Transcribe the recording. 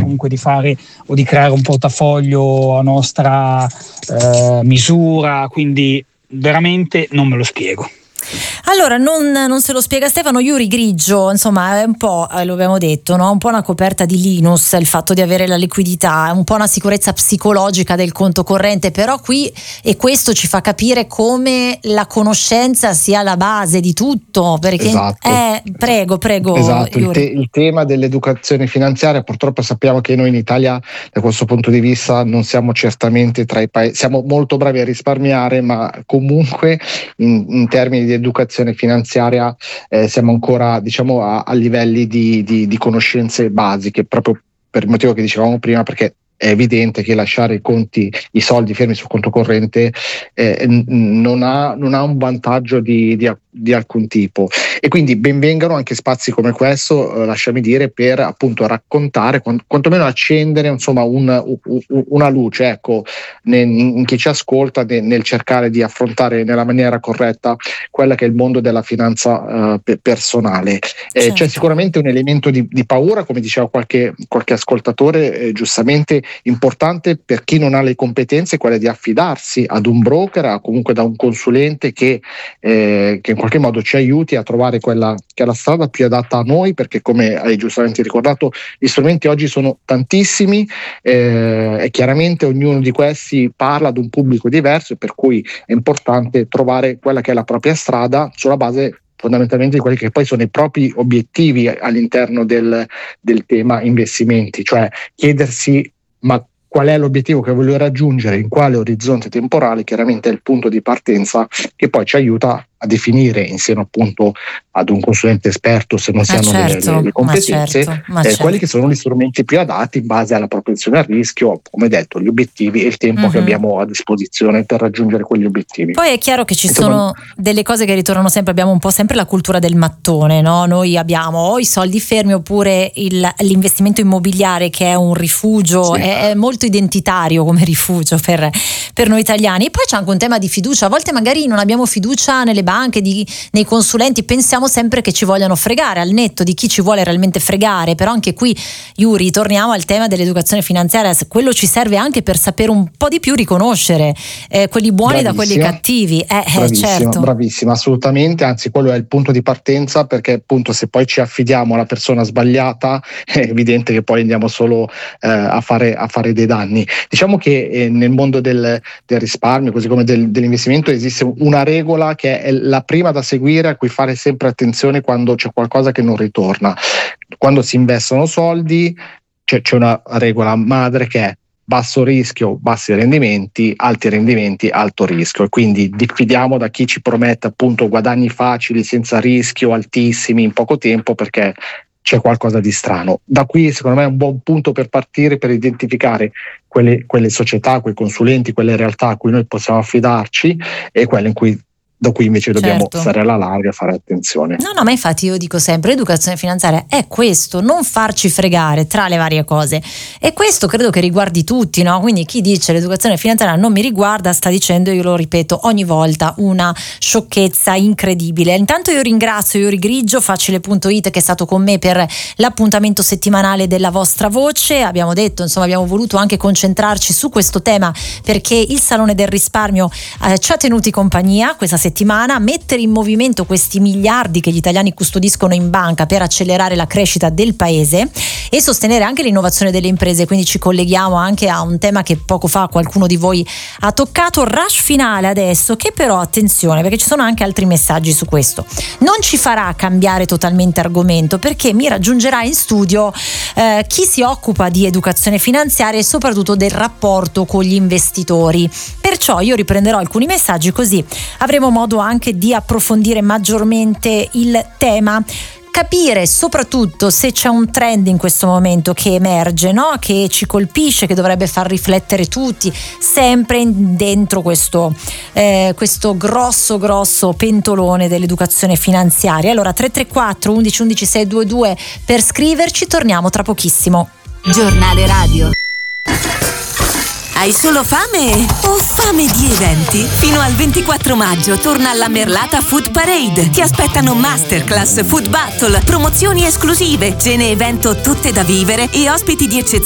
comunque di fare o di creare un portafoglio a nostra misura, quindi veramente non me lo spiego. Allora, non se lo spiega Stefano. Yuri Grigio, insomma, è un po', lo abbiamo detto, no? Un po' una coperta di Linus, il fatto di avere la liquidità, è un po' una sicurezza psicologica del conto corrente, però qui, e questo ci fa capire come la conoscenza sia la base di tutto, perché esatto. Prego. Esatto, Yuri. il tema dell'educazione finanziaria, purtroppo sappiamo che noi in Italia da questo punto di vista non siamo certamente tra i paesi, siamo molto bravi a risparmiare, ma comunque in termini di educazione finanziaria siamo ancora, diciamo, a livelli di conoscenze basiche, proprio per il motivo che dicevamo prima, perché è evidente che lasciare i soldi fermi sul conto corrente non ha un vantaggio di alcun tipo, e quindi benvengano anche spazi come questo, lasciami dire, per appunto raccontare, quantomeno accendere, insomma, una luce, ecco, in chi ci ascolta, nel cercare di affrontare nella maniera corretta quella che è il mondo della finanza personale. Certo. C'è sicuramente un elemento di paura, come diceva qualche ascoltatore, giustamente importante per chi non ha le competenze, quella di affidarsi ad un broker, o comunque da un consulente che in qualche modo ci aiuti a trovare quella che è la strada più adatta a noi, perché, come hai giustamente ricordato, gli strumenti oggi sono tantissimi, e chiaramente ognuno di questi parla ad un pubblico diverso, per cui è importante trovare quella che è la propria strada sulla base fondamentalmente di quelli che poi sono i propri obiettivi all'interno del tema investimenti, cioè chiedersi: ma qual è l'obiettivo che voglio raggiungere, in quale orizzonte temporale? Chiaramente è il punto di partenza che poi ci aiuta a definire, insieme appunto ad un consulente esperto, se non si hanno le competenze, quelli che sono gli strumenti più adatti in base alla propensione al rischio, come detto, gli obiettivi e il tempo che abbiamo a disposizione per raggiungere quegli obiettivi. Poi è chiaro che ci sono delle cose che ritornano sempre, abbiamo un po' sempre la cultura del mattone, no? Noi abbiamo o i soldi fermi oppure l'investimento immobiliare, che è un rifugio, sì. È molto identitario come rifugio per noi italiani. E poi c'è anche un tema di fiducia, a volte magari non abbiamo fiducia nelle banche, nei consulenti, pensiamo sempre che ci vogliano fregare, al netto di chi ci vuole realmente fregare. Però anche qui, Yuri, torniamo al tema dell'educazione finanziaria, quello ci serve anche per sapere un po' di più riconoscere quelli buoni da quelli cattivi. Certo. Bravissima, assolutamente, anzi quello è il punto di partenza, perché appunto se poi ci affidiamo alla persona sbagliata è evidente che poi andiamo solo a fare dei danni. Diciamo che nel mondo del risparmio, così come dell'investimento, esiste una regola che è la prima da seguire, a cui fare sempre attenzione quando c'è qualcosa che non ritorna. Quando si investono soldi c'è una regola madre che è: basso rischio, bassi rendimenti, alti rendimenti, alto rischio. E quindi diffidiamo da chi ci promette appunto guadagni facili, senza rischio, altissimi in poco tempo, perché c'è qualcosa di strano. Da qui secondo me è un buon punto per partire, per identificare quelle società, quei consulenti, quelle realtà a cui noi possiamo affidarci e quelle da cui invece dobbiamo stare alla larga e fare attenzione. No, ma infatti io dico sempre, l'educazione finanziaria è questo, non farci fregare tra le varie cose, e questo credo che riguardi tutti, no? Quindi chi dice l'educazione finanziaria non mi riguarda sta dicendo, io lo ripeto ogni volta, una sciocchezza incredibile. Intanto io ringrazio Yuri Grigio, Facile.it, che è stato con me per l'appuntamento settimanale della vostra voce. Abbiamo detto, insomma, abbiamo voluto anche concentrarci su questo tema perché il Salone del Risparmio ci ha tenuti compagnia questa settimana, mettere in movimento questi miliardi che gli italiani custodiscono in banca per accelerare la crescita del paese e sostenere anche l'innovazione delle imprese. Quindi ci colleghiamo anche a un tema che poco fa qualcuno di voi ha toccato, rush finale adesso, che però attenzione, perché ci sono anche altri messaggi su questo, non ci farà cambiare totalmente argomento, perché mi raggiungerà in studio chi si occupa di educazione finanziaria e soprattutto del rapporto con gli investitori. Perciò io riprenderò alcuni messaggi, così avremo modo anche di approfondire maggiormente il tema, capire soprattutto se c'è un trend in questo momento che emerge, no? Che ci colpisce, che dovrebbe far riflettere tutti, sempre dentro questo grosso pentolone dell'educazione finanziaria. Allora 334 11 11 622 per scriverci, torniamo tra pochissimo. Giornale radio. Hai solo fame o fame di eventi? Fino al 24 maggio torna alla Merlata Food Parade. Ti aspettano masterclass, food battle, promozioni esclusive, cene evento tutte da vivere e ospiti di eccezione